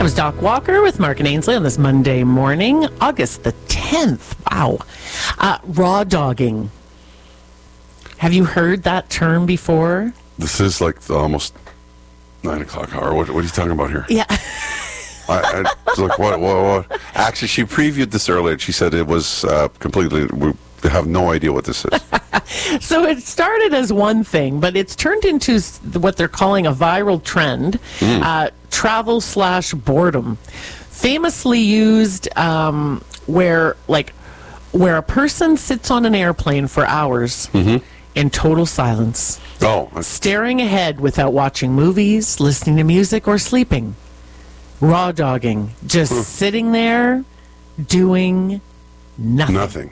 was Doc Walker with Mark and Ainsley on this Monday morning, August the 10th. Wow. Raw dogging. Have you heard that term before? This is like the almost 9 o'clock hour. What are you talking about here? Yeah. I was like, what? Actually, she previewed this earlier. She said it was completely, we have no idea what this is. So it started as one thing, but it's turned into what they're calling a viral trend, travel/boredom. Famously used where a person sits on an airplane for hours in total silence, staring ahead without watching movies, listening to music, or sleeping. Raw dogging, just sitting there doing nothing.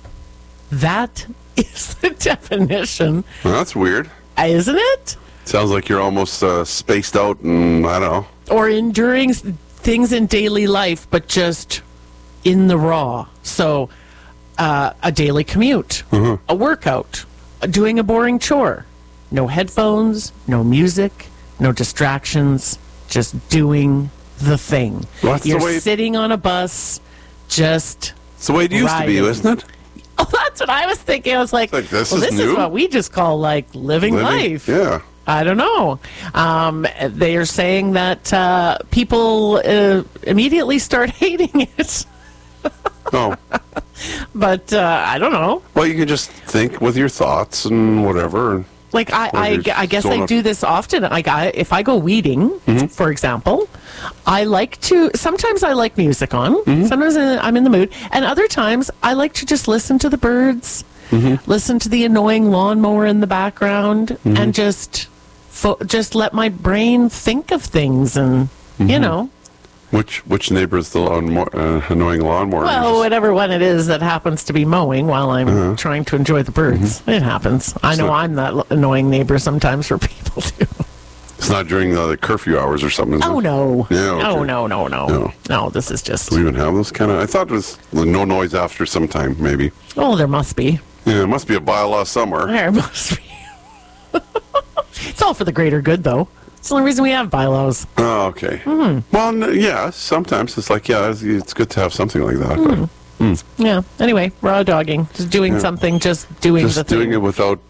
That is the definition. Well, that's weird. Isn't it? Sounds like you're almost spaced out and, I don't know. Or enduring things in daily life, but just in the raw. So, a daily commute, a workout, doing a boring chore. No headphones, no music, no distractions, just doing the thing. Well, you're sitting on a bus, just it's the way it used to be, isn't it? Oh, that's what I was thinking. I was like this is what we just call living life. Yeah. I don't know. They are saying that people immediately start hating it. No. But I don't know. Well, you can just think with your thoughts and whatever. Like, I guess I do this often. Like, if I go weeding, for example, sometimes I like music on. Sometimes I'm in the mood. And other times, I like to just listen to the birds, listen to the annoying lawnmower in the background, and just let my brain think of things and, you know. Which neighbor is the annoying lawnmower? Well, whatever one it is that happens to be mowing while I'm trying to enjoy the birds. It happens. I know I'm that annoying neighbor sometimes for people, too. It's not during the curfew hours or something, is it? No. Yeah, okay. No. No, this is just... Do we even have those kind of... I thought it was no noise after some time, maybe. Oh, there must be. Yeah, there must be a bylaw somewhere. There must be. It's all for the greater good, though. It's the only reason we have bylaws. Oh, okay. Well, yeah, sometimes it's like, it's good to have something like that. Yeah. Anyway, raw dogging. Just doing something, just doing the thing. Just doing it without